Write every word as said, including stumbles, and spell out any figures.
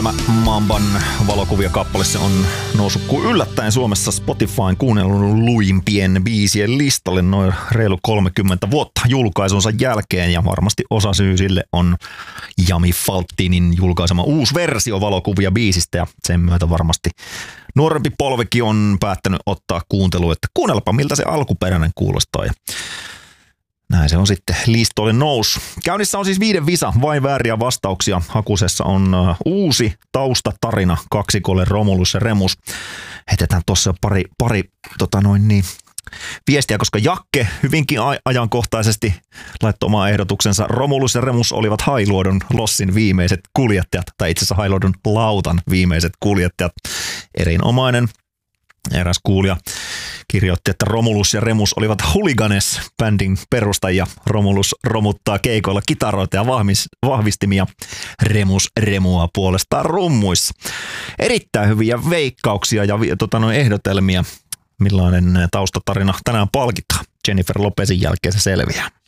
Tämä Mamban valokuvia kappale se on noussut kuin yllättäen Suomessa Spotifyn kuunnelluimpien biisien listalle noin reilu kolmekymmentä vuotta julkaisunsa jälkeen, ja varmasti osa syy sille on Jami Falttinin julkaisema uusi versio valokuvia biisistä, ja sen myötä varmasti nuorempi polvikin on päättänyt ottaa kuuntelua, että kuunnelpa miltä se alkuperäinen kuulostaa. Ja näin se on sitten listoille noussut. Käynnissä on siis viiden visa, vain vääriä vastauksia. Hakusessa on uh, uusi taustatarina kaksikolle Romulus ja Remus. Heitetään tuossa pari, pari tota noin niin, viestiä, koska Jakke hyvinkin a- ajankohtaisesti laittoi omaa ehdotuksensa. Romulus ja Remus olivat Hailuodon lossin viimeiset kuljettajat, tai itse asiassa Hailuodon lautan viimeiset kuljettajat. Erinomainen. Eräs kuulija kirjoitti, että Romulus ja Remus olivat Hooligans-bändin perustajia. Romulus romuttaa keikoilla kitaroita ja vahvistimia. Remus remua puolestaan rummuissa. Erittäin hyviä veikkauksia ja tota, noin ehdotelmia. Millainen taustatarina tänään palkitaan? Jennifer Lopezin jälkeen se selviää.